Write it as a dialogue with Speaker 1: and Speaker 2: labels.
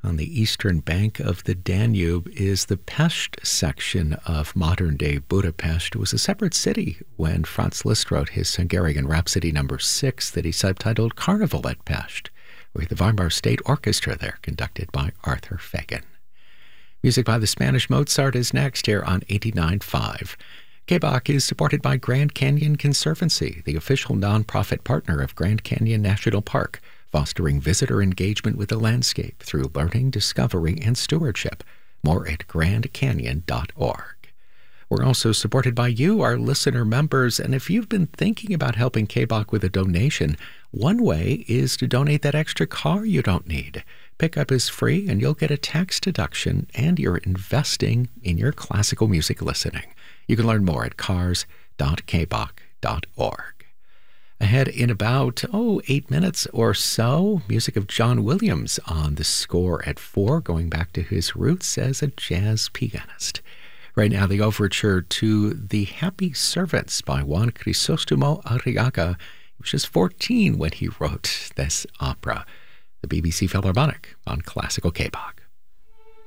Speaker 1: On the eastern bank of the Danube is the Pest section of modern-day Budapest. It was a separate city when Franz Liszt wrote his Hungarian Rhapsody No. 6 that he subtitled Carnival at Pest, with the Weimar State Orchestra there, conducted by Arthur Fagan. Music by the Spanish Mozart is next here on 89.5. KBOC is supported by Grand Canyon Conservancy, the official nonprofit partner of Grand Canyon National Park, fostering visitor engagement with the landscape through learning, discovery, and stewardship. More at grandcanyon.org. We're also supported by you, our listener members, and if you've been thinking about helping KBOC with a donation, one way is to donate that extra car you don't need. Pickup is free, and you'll get a tax deduction, and you're investing in your classical music listening. You can learn more at cars.kboc.org. Ahead in about, 8 minutes or so, music of John Williams on the score at 4, going back to his roots as a jazz pianist. Right now, the overture to The Happy Servants by Juan Crisostomo Arriaga. He was just 14 when he wrote this opera. The BBC Philharmonic on Classical KBOC.